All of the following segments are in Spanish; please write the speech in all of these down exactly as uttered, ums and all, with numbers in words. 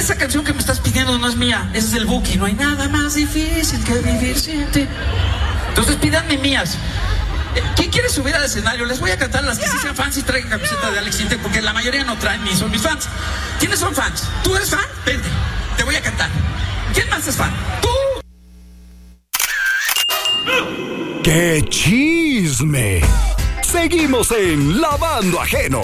esa canción que me estás pidiendo no es mía, esa es del Buki. No hay nada más difícil que vivir sin ti. Entonces pídanme mías. ¿Quién quiere subir al escenario? Les voy a cantar las que sí sean fans y traigan camiseta de Alex Intec, porque la mayoría no traen ni son mis fans. ¿Quiénes son fans? ¿Tú eres fan? Vente, te voy a cantar. ¿Quién más es fan? ¡Tú! ¡Qué chisme! Seguimos en Lavando Ajeno.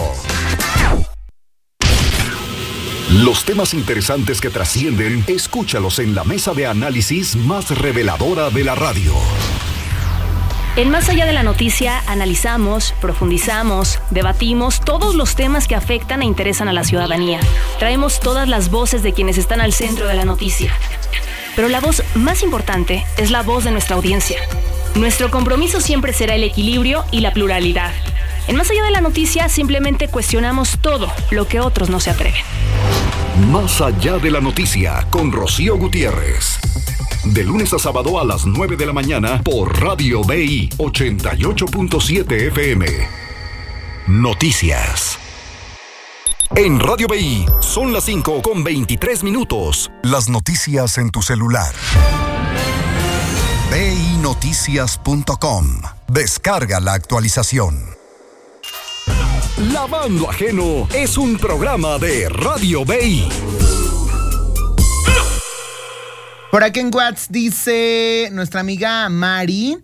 Los temas interesantes que trascienden, escúchalos en la mesa de análisis más reveladora de la radio. En Más Allá de la Noticia analizamos, profundizamos, debatimos todos los temas que afectan e interesan a la ciudadanía. Traemos todas las voces de quienes están al centro de la noticia. Pero la voz más importante es la voz de nuestra audiencia. Nuestro compromiso siempre será el equilibrio y la pluralidad. En Más Allá de la Noticia simplemente cuestionamos todo lo que otros no se atreven. Más Allá de la Noticia con Rocío Gutiérrez. De lunes a sábado a las nueve de la mañana por Radio B I ochenta y ocho punto siete F M. Noticias. En Radio B I son las cinco con veintitrés minutos. Las noticias en tu celular. B I noticias punto com. Descarga la actualización. Lavando Ajeno es un programa de Radio B I. Por aquí en WhatsApp dice nuestra amiga Mari,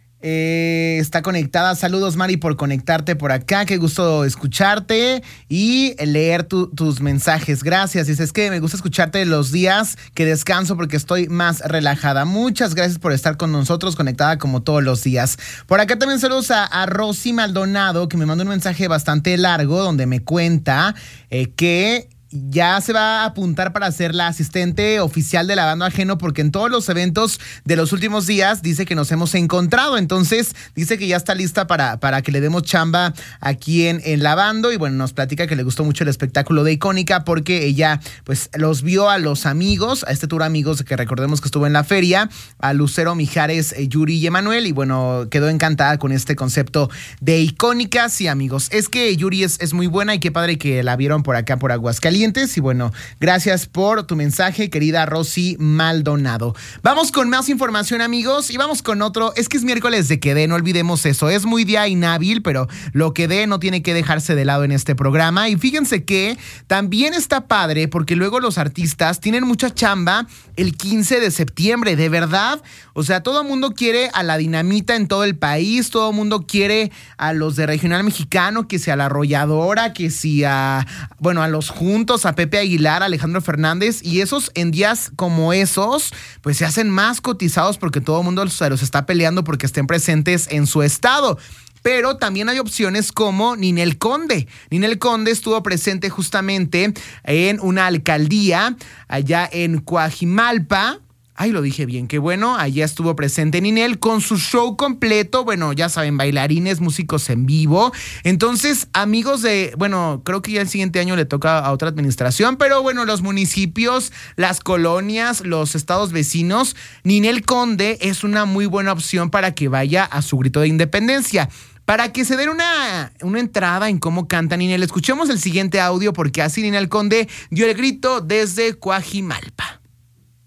eh, está conectada. Saludos, Mari, por conectarte por acá. Qué gusto escucharte y leer tu, tus mensajes. Gracias. Dice, es que me gusta escucharte los días que descanso porque estoy más relajada. Muchas gracias por estar con nosotros, conectada como todos los días. Por acá también saludos a, a Rosy Maldonado, que me mandó un mensaje bastante largo donde me cuenta eh, que ya se va a apuntar para ser la asistente oficial de Lavando Ajeno, porque en todos los eventos de los últimos días dice que nos hemos encontrado. Entonces dice que ya está lista para, para que le demos chamba aquí en, en Lavando. Y bueno, nos platica que le gustó mucho el espectáculo de Icónica porque ella pues los vio a los amigos, a este tour amigos que recordemos que estuvo en la feria, a Lucero, Mijares, eh, Yuri y Emanuel, y bueno, quedó encantada con este concepto de Icónicas. Y amigos, es que Yuri es, es muy buena y qué padre que la vieron por acá por Aguascalientes. Y bueno, gracias por tu mensaje, querida Rosy Maldonado. Vamos con más información, amigos, y vamos con otro. Es que es miércoles de Quedé, no olvidemos eso. Es muy día inhábil, pero lo Quedé no tiene que dejarse de lado en este programa. Y fíjense que también está padre porque luego los artistas tienen mucha chamba el quince de septiembre, de verdad. O sea, todo el mundo quiere a la Dinamita en todo el país, todo el mundo quiere a los de Regional Mexicano, que sea la Arrolladora, que si a, bueno, a los Juntos, a Pepe Aguilar, a Alejandro Fernández, y esos en días como esos, pues se hacen más cotizados porque todo el mundo se los está peleando porque estén presentes en su estado. Pero también hay opciones como Ninel Conde. Ninel Conde estuvo presente justamente en una alcaldía allá en Coajimalpa. Ay, lo dije bien, qué bueno. Allá estuvo presente Ninel con su show completo. Bueno, ya saben, bailarines, músicos en vivo. Entonces, amigos de, bueno, creo que ya el siguiente año le toca a otra administración, pero bueno, los municipios, las colonias, los estados vecinos, Ninel Conde es una muy buena opción para que vaya a su grito de independencia. Para que se den una, una entrada en cómo canta Ninel, escuchemos el siguiente audio porque así Ninel Conde dio el grito desde Coajimalpa.